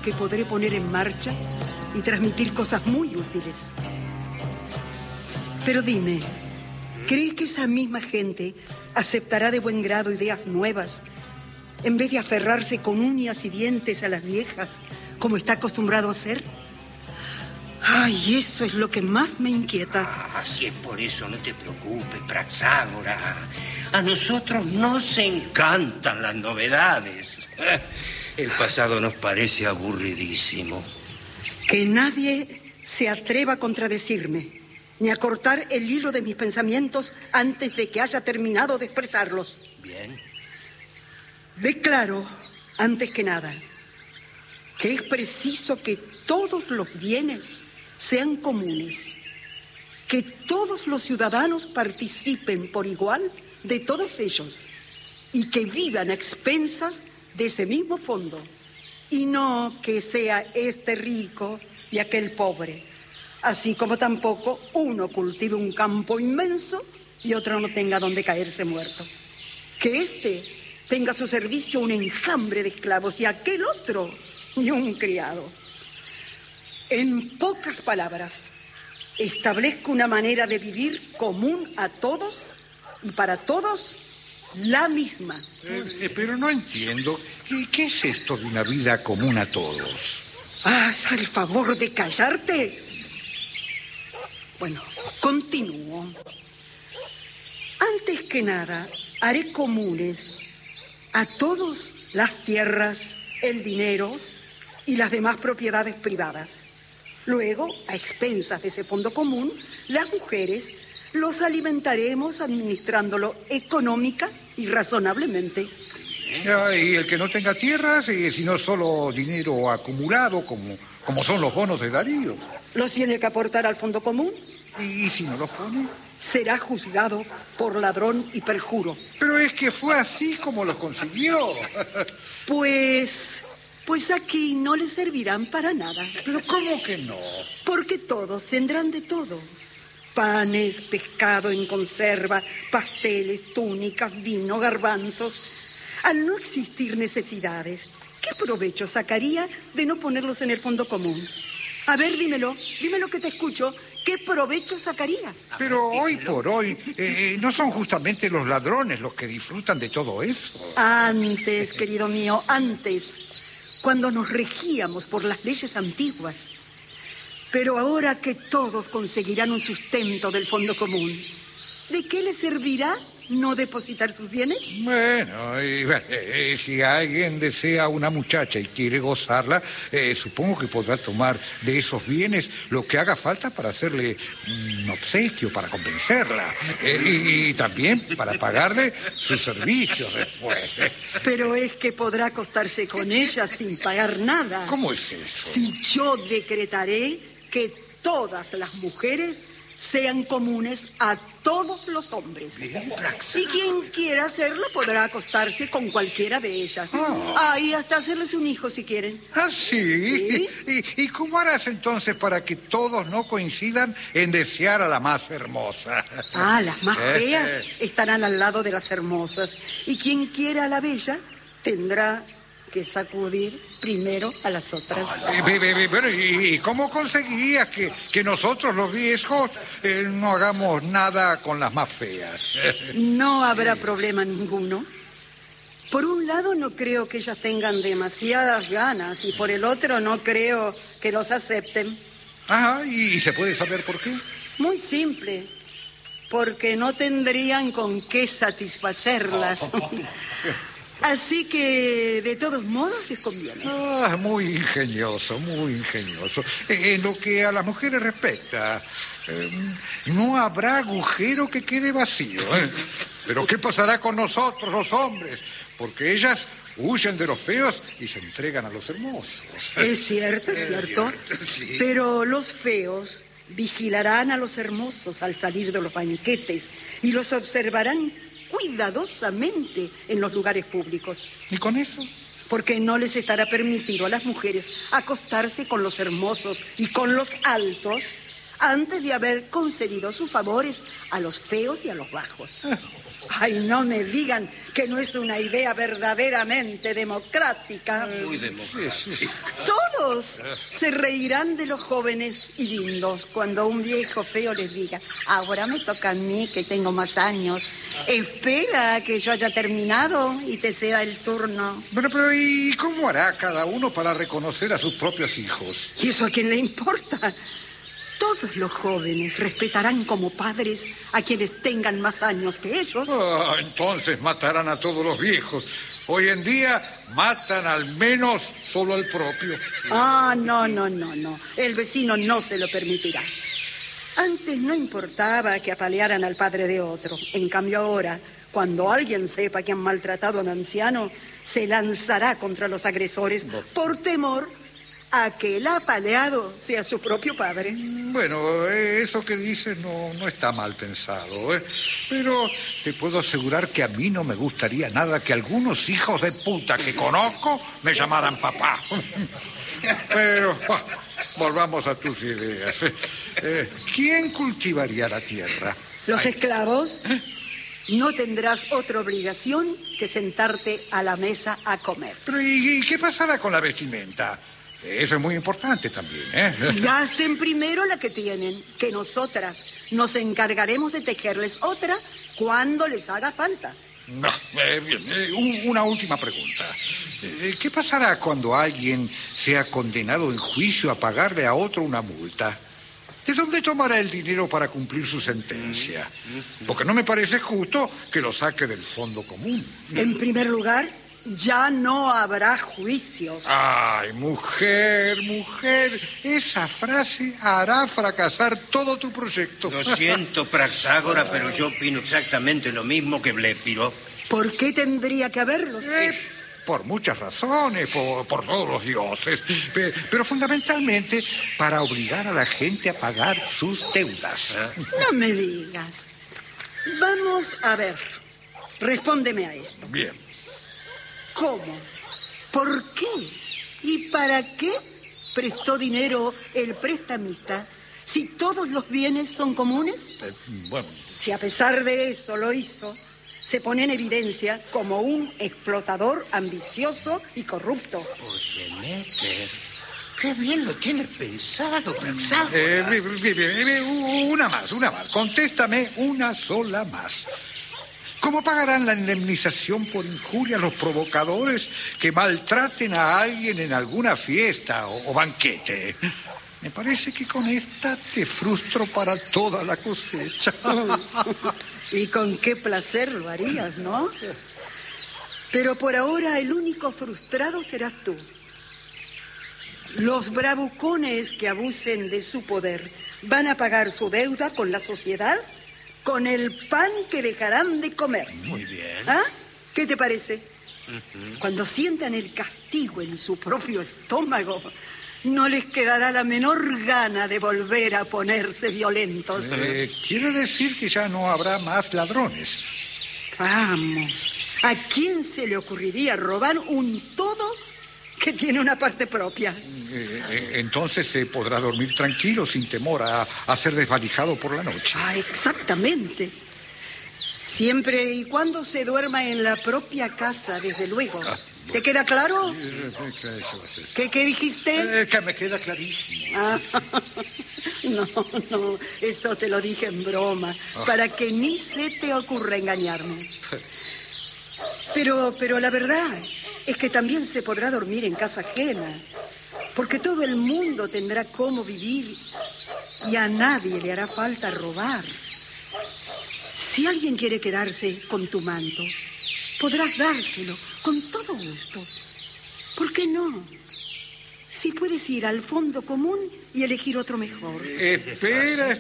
que podré poner en marcha y transmitir cosas muy útiles. Pero dime, ¿crees que esa misma gente aceptará de buen grado ideas nuevas en vez de aferrarse con uñas y dientes a las viejas, como está acostumbrado a hacer? Ay, eso es lo que más me inquieta. Si es por eso, no te preocupes, Praxágora. A nosotros nos encantan las novedades. El pasado nos parece aburridísimo. Que nadie se atreva a contradecirme, ni a cortar el hilo de mis pensamientos antes de que haya terminado de expresarlos. Bien. Declaro, antes que nada, que es preciso que todos los bienes sean comunes, que todos los ciudadanos participen por igual de todos ellos y que vivan a expensas de ese mismo fondo, y no que sea este rico y aquel pobre, así como tampoco uno cultive un campo inmenso y otro no tenga donde caerse muerto. Que este tenga a su servicio un enjambre de esclavos y aquel otro ni un criado. En pocas palabras, establezco una manera de vivir común a todos y para todos la misma. Pero no entiendo. ¿Qué es esto de una vida común a todos? ¿Haz el favor de callarte? Bueno, continúo. Antes que nada, haré comunes a todos las tierras, el dinero y las demás propiedades privadas. Luego, a expensas de ese fondo común, las mujeres los alimentaremos administrándolo económica y razonablemente. Y el que no tenga tierras, sino solo dinero acumulado, como son los bonos de Darío. ¿Los tiene que aportar al fondo común? ¿Y si no los pone? Será juzgado por ladrón y perjuro. Pero es que fue así como los consiguió. Pues aquí no les servirán para nada. ¿Pero cómo que no? Porque todos tendrán de todo. Panes, pescado en conserva, pasteles, túnicas, vino, garbanzos. Al no existir necesidades, ¿qué provecho sacaría de no ponerlos en el fondo común? A ver, dímelo que te escucho. ¿Qué provecho sacaría? Pero hoy por hoy, ¿no son justamente los ladrones los que disfrutan de todo eso? Antes, querido mío, antes, cuando nos regíamos por las leyes antiguas. Pero ahora que todos conseguirán un sustento del fondo común, ¿de qué les servirá no depositar sus bienes? Bueno, si alguien desea una muchacha y quiere gozarla, supongo que podrá tomar de esos bienes lo que haga falta para hacerle un obsequio, para convencerla, y también para pagarle sus servicios después. Pero es que podrá acostarse con ella sin pagar nada. ¿Cómo es eso? Si yo decretaré que todas las mujeres sean comunes a todos los hombres. Y quien quiera hacerlo podrá acostarse con cualquiera de ellas. Y hasta hacerles un hijo si quieren. ¿Ah, sí? ¿Sí? ¿Y cómo harás entonces para que todos no coincidan en desear a la más hermosa? Las más feas estarán al lado de las hermosas. Y quien quiera a la bella tendrá que sacudir primero a las otras. Pero ¿y cómo conseguirías que nosotros los viejos no hagamos nada con las más feas? No habrá problema ninguno. Por un lado no creo que ellas tengan demasiadas ganas y por el otro no creo que los acepten. ¿Y se puede saber por qué? Muy simple, porque no tendrían con qué satisfacerlas. Así que, de todos modos, les conviene. Muy ingenioso, muy ingenioso. En lo que a las mujeres respecta, no habrá agujero que quede vacío. Pero ¿qué pasará con nosotros, los hombres? Porque ellas huyen de los feos y se entregan a los hermosos. Es cierto, Sí. Pero los feos vigilarán a los hermosos al salir de los banquetes y los observarán cuidadosamente en los lugares públicos. ¿Y con eso? Porque no les estará permitido a las mujeres acostarse con los hermosos y con los altos antes de haber concedido sus favores a los feos y a los bajos. No me digan que no es una idea verdaderamente democrática. Muy democrática. Todos se reirán de los jóvenes y lindos cuando un viejo feo les diga: ahora me toca a mí, que tengo más años. Espera a que yo haya terminado y te sea el turno. Bueno, pero ¿y cómo hará cada uno para reconocer a sus propios hijos? ¿Y eso a quién le importa? Todos los jóvenes respetarán como padres a quienes tengan más años que ellos. Entonces matarán a todos los viejos. Hoy en día matan al menos solo al propio. No. El vecino no se lo permitirá. Antes no importaba que apalearan al padre de otro. En cambio ahora, cuando alguien sepa que han maltratado a un anciano, se lanzará contra los agresores por temor a que el apaleado sea su propio padre. Bueno, eso que dices no está mal pensado, ¿eh? Pero te puedo asegurar que a mí no me gustaría nada que algunos hijos de puta que conozco me llamaran papá. Pero volvamos a tus ideas. ¿Quién cultivaría la tierra? ¿Los esclavos? No tendrás otra obligación que sentarte a la mesa a comer. Pero ¿y qué pasará con la vestimenta? Eso es muy importante también, ¿eh? Gasten primero la que tienen, que nosotras nos encargaremos de tejerles otra cuando les haga falta. Bien, una última pregunta. ¿Qué pasará cuando alguien sea condenado en juicio a pagarle a otro una multa? ¿De dónde tomará el dinero para cumplir su sentencia? Porque no me parece justo que lo saque del fondo común. En primer lugar, ya no habrá juicios. Ay, mujer, esa frase hará fracasar todo tu proyecto. Lo siento, Praxágora, pero yo opino exactamente lo mismo que Blépiro. ¿Por qué tendría que haberlos? Por muchas razones, por todos los dioses, pero fundamentalmente para obligar a la gente a pagar sus deudas. No me digas. Vamos a ver. Respóndeme a esto. Bien. ¿Cómo? ¿Por qué? ¿Y para qué prestó dinero el prestamista si todos los bienes son comunes? Bueno. Si a pesar de eso lo hizo, se pone en evidencia como un explotador ambicioso y corrupto. Oye, Deméter, qué bien lo tienes pensado, Praxágora. Bien, una más. Contéstame una sola más. ¿Cómo pagarán la indemnización por injuria a los provocadores que maltraten a alguien en alguna fiesta o banquete? Me parece que con esta te frustro para toda la cosecha. Y con qué placer lo harías, ¿no? Pero por ahora el único frustrado serás tú. Los bravucones que abusen de su poder van a pagar su deuda con la sociedad, con el pan que dejarán de comer. Muy bien. ¿Ah? ¿Qué te parece? Cuando sientan el castigo en su propio estómago, no les quedará la menor gana de volver a ponerse violentos. Quiere decir que ya no habrá más ladrones. Vamos, ¿a quién se le ocurriría robar un todo que tiene una parte propia? Entonces se podrá dormir tranquilo sin temor a ser desvalijado por la noche. Exactamente. Siempre y cuando se duerma en la propia casa, desde luego. ¿Te queda claro? ¿Qué dijiste? Que me queda clarísimo. No, eso te lo dije en broma, para que ni se te ocurra engañarme. Pero la verdad es que también se podrá dormir en casa ajena, porque todo el mundo tendrá cómo vivir y a nadie le hará falta robar. Si alguien quiere quedarse con tu manto, podrás dárselo con todo gusto. ¿Por qué no? Si puedes ir al fondo común y elegir otro mejor. Espera.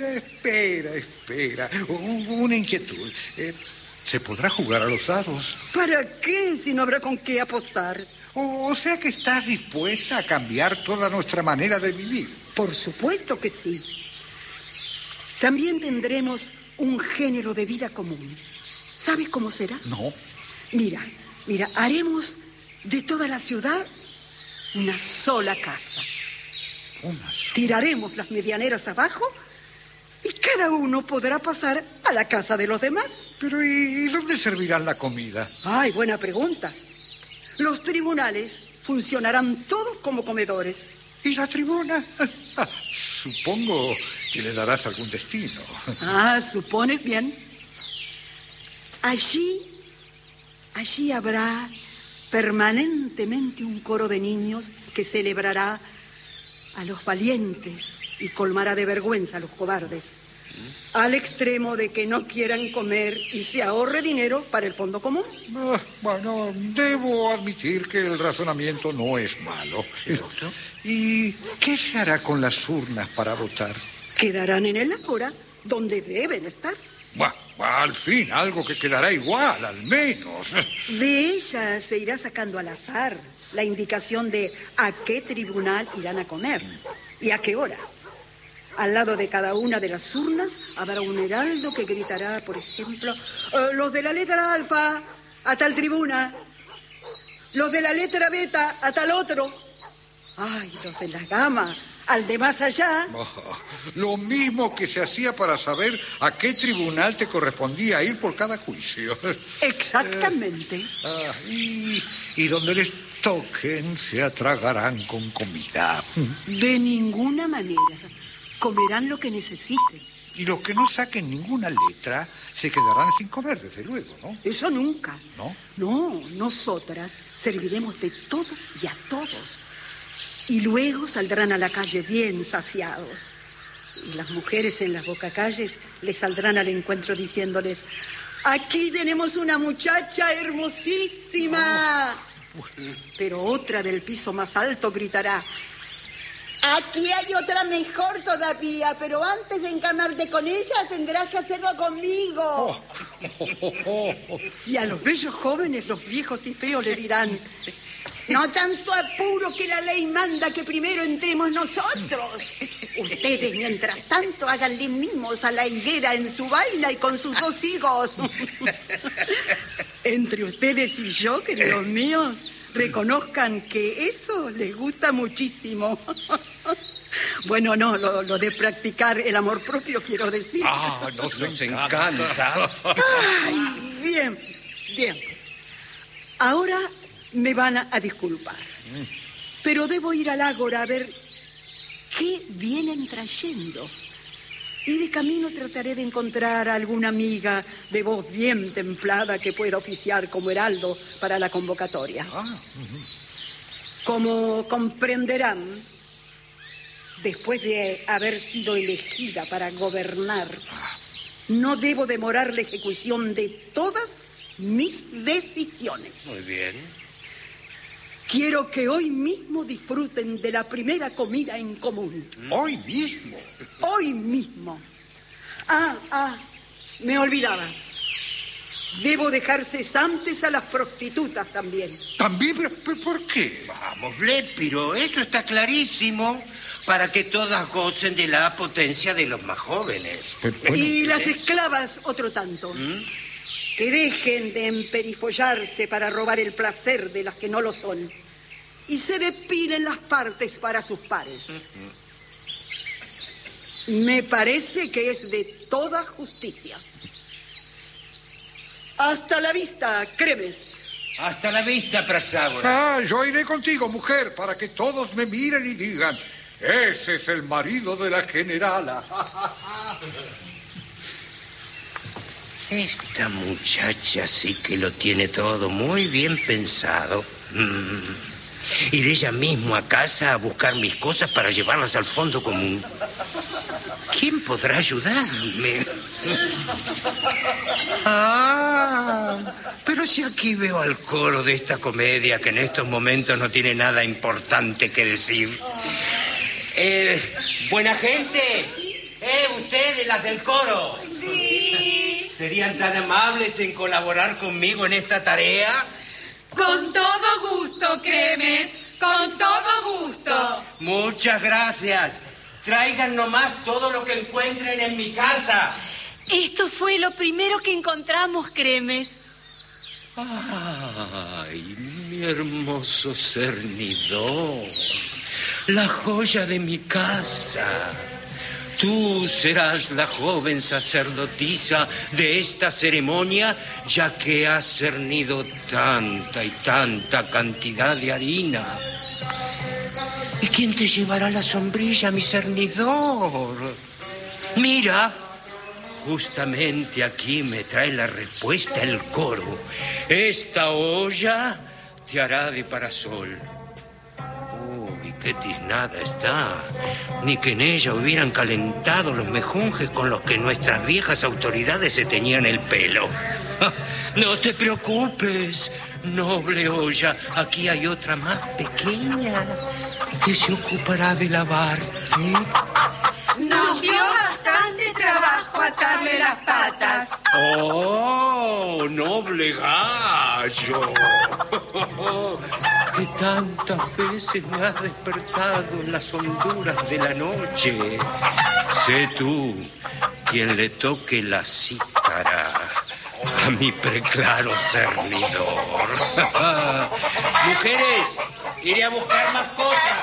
Una inquietud. ¿Se podrá jugar a los dados? ¿Para qué si no habrá con qué apostar? O sea que estás dispuesta a cambiar toda nuestra manera de vivir. Por supuesto que sí. También tendremos un género de vida común. ¿Sabes cómo será? No. Mira, haremos de toda la ciudad una sola casa. Tiraremos las medianeras abajo y cada uno podrá pasar a la casa de los demás. Pero ¿y dónde servirán la comida? Ay, buena pregunta. Los tribunales funcionarán todos como comedores. ¿Y la tribuna? Supongo que le darás algún destino. Supones bien. Allí habrá permanentemente un coro de niños que celebrará a los valientes y colmará de vergüenza a los cobardes, al extremo de que no quieran comer y se ahorre dinero para el fondo común. Bueno, debo admitir que el razonamiento no es malo. ¿Cierto? ¿Y qué se hará con las urnas para votar? Quedarán en el ágora, donde deben estar. Al fin, algo que quedará igual, al menos. De ellas se irá sacando al azar la indicación de a qué tribunal irán a comer y a qué hora. Al lado de cada una de las urnas habrá un heraldo que gritará, por ejemplo, los de la letra alfa a tal tribuna, los de la letra beta a tal otro. Ay, los de la gama al de más allá. Lo mismo que se hacía para saber a qué tribunal te correspondía ir por cada juicio. Exactamente. Y donde les toquen se atragarán con comida. De ninguna manera. Comerán lo que necesiten. Y los que no saquen ninguna letra se quedarán sin comer, desde luego, ¿no? Eso nunca. ¿No? No, nosotras serviremos de todo y a todos. Y luego saldrán a la calle bien saciados. Y las mujeres en las bocacalles les saldrán al encuentro diciéndoles: aquí tenemos una muchacha hermosísima. Pero otra del piso más alto gritará: aquí hay otra mejor todavía, pero antes de encamarte con ella tendrás que hacerlo conmigo. Y a los bellos jóvenes, los viejos y feos le dirán: no tanto apuro, que la ley manda que primero entremos nosotros. Ustedes, mientras tanto, háganle mimos a la higuera en su vaina y con sus 2 higos. Entre ustedes y yo, queridos míos, reconozcan que eso les gusta muchísimo. Bueno, no, lo de practicar el amor propio, quiero decir. Nos encanta. Ay, bien. Ahora me van a disculpar, pero debo ir al ágora a ver qué vienen trayendo. Y de camino trataré de encontrar a alguna amiga de voz bien templada que pueda oficiar como heraldo para la convocatoria. Como comprenderán, después de haber sido elegida para gobernar, no debo demorar la ejecución de todas mis decisiones. Muy bien. Quiero que hoy mismo disfruten de la primera comida en común. ¿Hoy mismo? Hoy mismo. Me olvidaba. Debo dejar cesantes a las prostitutas también. ¿También? ¿Pero por qué? Vamos, Blépiro, eso está clarísimo. Para que todas gocen de la potencia de los más jóvenes. Y las esclavas, otro tanto. Que dejen de emperifollarse para robar el placer de las que no lo son. Y se depilen las partes para sus pares. Me parece que es de toda justicia. Hasta la vista, Cremes. Hasta la vista, Praxágora. Yo iré contigo, mujer, para que todos me miren y digan: ese es el marido de la generala. Esta muchacha sí que lo tiene todo muy bien pensado. Iré ella mismo a casa a buscar mis cosas para llevarlas al fondo común. ¿Quién podrá ayudarme? Pero si aquí veo al coro de esta comedia que en estos momentos no tiene nada importante que decir. Buena gente. Ustedes, las del coro. Sí. ¿Serían tan amables en colaborar conmigo en esta tarea? Con todo gusto, Cremes. Con todo gusto. Muchas gracias. Traigan nomás todo lo que encuentren en mi casa. Esto fue lo primero que encontramos, Cremes. Ay, mi hermoso cernidor. La joya de mi casa. Tú serás la joven sacerdotisa de esta ceremonia, ya que has cernido tanta y tanta cantidad de harina. ¿Y quién te llevará la sombrilla, mi cernidor? Mira, justamente aquí me trae la respuesta el coro. Esta olla te hará de parasol. Uy, qué tiznada está. Ni que en ella hubieran calentado los mejunjes con los que nuestras viejas autoridades se teñían el pelo. No te preocupes, noble olla. Aquí hay otra más pequeña que se ocupará de lavarte. Nos dio bastante trabajo atarle las patas. ¡Oh, noble gallo! Que tantas veces me has despertado en las honduras de la noche. Sé tú quien le toque la cítara a mi preclaro cernidor. Mujeres, iré a buscar más cosas.